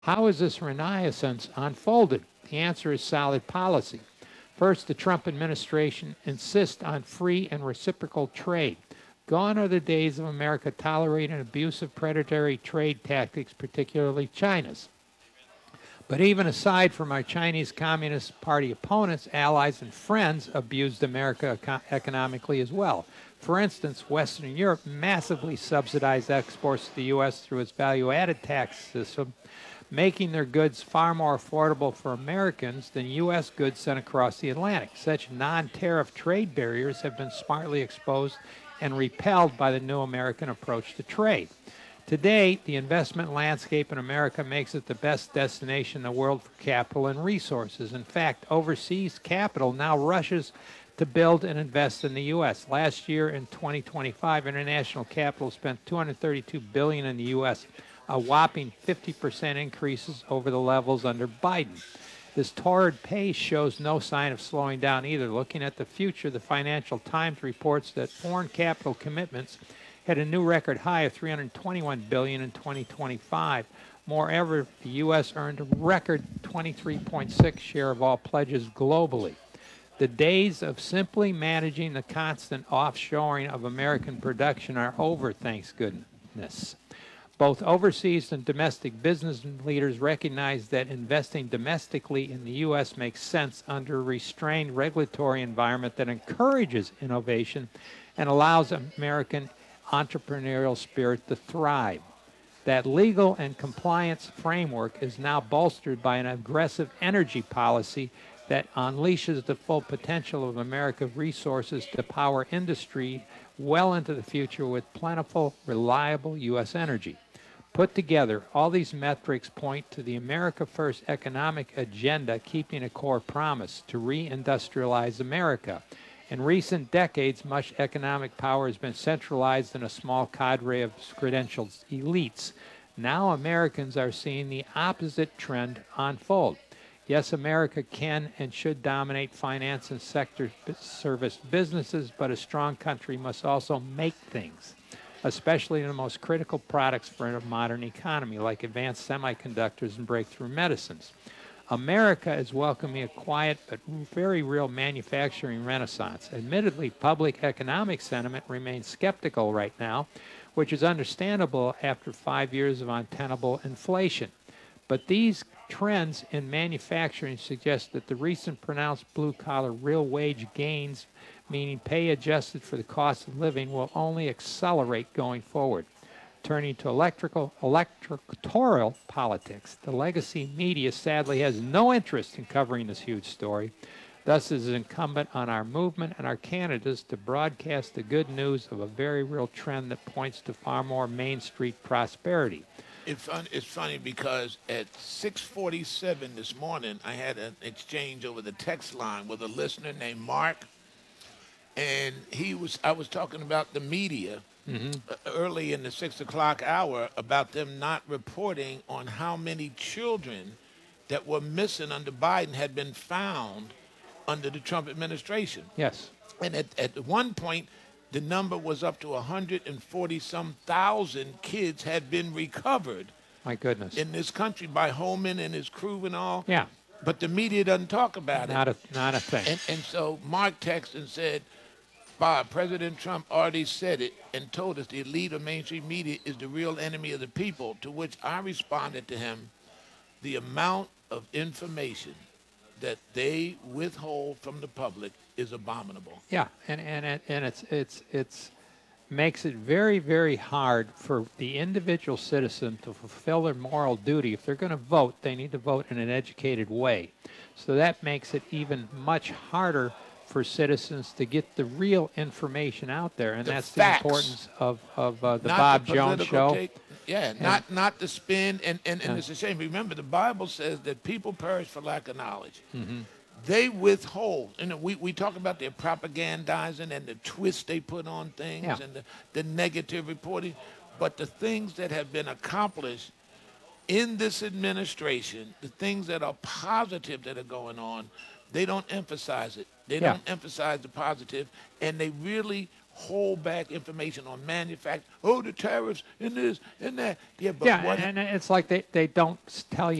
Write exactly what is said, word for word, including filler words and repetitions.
How has this renaissance unfolded? The answer is solid policy. First, the Trump administration insists on free and reciprocal trade. Gone are the days of America tolerating abusive predatory trade tactics, particularly China's. But even aside from our Chinese Communist Party opponents, allies, and friends abused America eco- economically as well. For instance, Western Europe massively subsidized exports to the U S through its value added tax system, making their goods far more affordable for Americans than U S goods sent across the Atlantic. Such non tariff trade barriers have been smartly exposed and repelled by the new American approach to trade. Today, the investment landscape in America makes it the best destination in the world for capital and resources. In fact, overseas capital now rushes to build and invest in the U S. Last year, in twenty twenty-five, international capital spent two hundred thirty-two billion dollars in the U S, a whopping fifty percent increases over the levels under Biden. This torrid pace shows no sign of slowing down either. Looking at the future, the Financial Times reports that foreign capital commitments had a new record high of three hundred twenty-one billion dollars in twenty twenty-five. Moreover, the U S earned a record twenty-three point six share of all pledges globally. The days of simply managing the constant offshoring of American production are over, thank goodness. Both overseas and domestic business leaders recognize that investing domestically in the U S makes sense under a restrained regulatory environment that encourages innovation and allows American entrepreneurial spirit to thrive. That legal and compliance framework is now bolstered by an aggressive energy policy that unleashes the full potential of America's resources to power industry well into the future with plentiful, reliable U S energy. Put together, all these metrics point to the America First economic agenda keeping a core promise to reindustrialize America. In recent decades, much economic power has been centralized in a small cadre of credentialed elites. Now Americans are seeing the opposite trend unfold. Yes, America can and should dominate finance and sector service businesses, but a strong country must also make things, especially in the most critical products for a modern economy, like advanced semiconductors and breakthrough medicines. America is welcoming a quiet but very real manufacturing renaissance. Admittedly, public economic sentiment remains skeptical right now, which is understandable after five years of untenable inflation. But these trends in manufacturing suggest that the recent pronounced blue-collar real wage gains, meaning pay adjusted for the cost of living, will only accelerate going forward. Turning to electrical, electoral politics, the legacy media sadly has no interest in covering this huge story. Thus, it is incumbent on our movement and our candidates to broadcast the good news of a very real trend that points to far more Main Street prosperity. It's fun, it's funny because at six forty-seven this morning, I had an exchange over the text line with a listener named Mark, and he was I was talking about the media Mm-hmm. uh, early in the six o'clock hour about them not reporting on how many children that were missing under Biden had been found under the Trump administration. Yes. And at, at one point, the number was up to one hundred forty some thousand kids had been recovered My goodness. in this country by Holman and his crew and all. Yeah. But the media doesn't talk about it. Not a not a thing. And, and so Mark texted and said, Bob, President Trump already said it and told us the elite of mainstream media is the real enemy of the people, to which I responded to him, the amount of information that they withhold from the public is abominable. Yeah, and and it, and it's it's it's makes it very very hard for the individual citizen to fulfill their moral duty. If they're going to vote, they need to vote in an educated way. So that makes it even much harder for citizens to get the real information out there, and The that's facts. the importance of of uh, the Not Bob the Jones political show. take- yeah, And- not not the spin, and, and, and Yeah. it's a shame. Remember, the Bible says that people perish for lack of knowledge. Mhm. They withhold. You know, we, we talk about their propagandizing and the twist they put on things Yeah. and the, the negative reporting, but the things that have been accomplished in this administration, the things that are positive that are going on, they don't emphasize it. They Yeah. don't emphasize the positive, and they really hold back information on manufacturing. Oh, the tariffs and this and that. Yeah, but Yeah, what? and it's like they, they don't s- tell you